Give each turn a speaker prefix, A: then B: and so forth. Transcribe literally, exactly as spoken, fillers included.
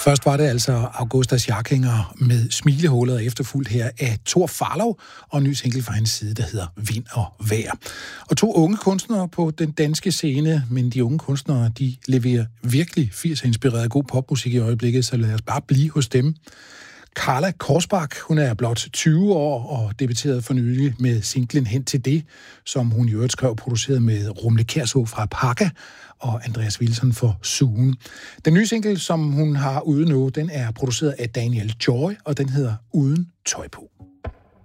A: Først var det altså Augusta Scharkinger med Smilehullet, efterfulgt her af Thor Farlov og en ny single fra hans side, der hedder Vind og Vejr. Og to unge kunstnere på den danske scene, men de unge kunstnere, de leverer virkelig firs-inspireret god popmusik i øjeblikket, så lad os bare blive hos dem. Carla Korsbak, hun er blot tyve år og debuterede for nylig med singlen Hen til det, som hun i øvrigt skrev og produceret med Rumle Kjærså fra Pakka og Andreas Wilson for Sugen. Den nye single, som hun har ude nu, den er produceret af Daniel Joy, og den hedder Uden tøj på.